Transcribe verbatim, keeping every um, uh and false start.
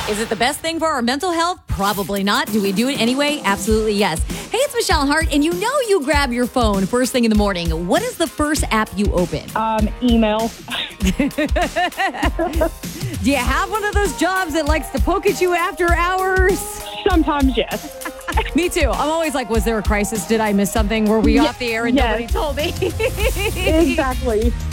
Is it the best thing for our mental health? Probably not. Do we do it anyway? Absolutely yes. Hey, it's Michelle Hart, and you know you grab your phone first thing in the morning. What is the first app you open? Um, email. Do you have one of those jobs that likes to poke at you after hours? Sometimes, yes. Me too. I'm always like, was there a crisis? Did I miss something? Were we Ye- off the air and yes. nobody told me? Exactly.